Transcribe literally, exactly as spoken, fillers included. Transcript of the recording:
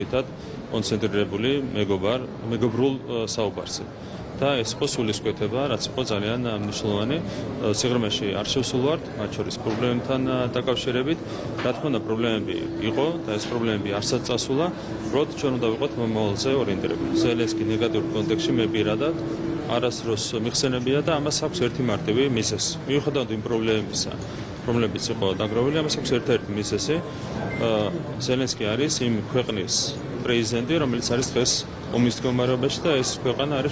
კონცენტრირებული მეგობარ, მეგობრულ საუბარზე. და ეს იყო სულისკვეთება, რაც იყო ძალიან მნიშვნელოვანი. სიღრმეში არ შევსულ ვართ, მათ შორის პრობლემებთან დაკავშირებით. რა თქმა უნდა, პრობლემები იყო და ეს პრობლემები არცად წასულა, უბრალოდ ჩვენ უნდა ვიყოთ მომავალზე ორიენტირებული. ზელენსკი ნეგატიურ კონტექსტში მე პირადად არასდროს მიხსენებია და ამას აქვს ერთი მარტივი მიზეზი. მიუხედავად იმ პრობლემებისა, რომლებიც იყო დაგროვილი, ამას აქვს ერთ-ერთი მიზეზი. ზელენსკი არის იმ ქვეყნის პრეზიდენტი, რომელიც არის დღეს ომის მდგომარეობაში და ეს ქვეყანა არის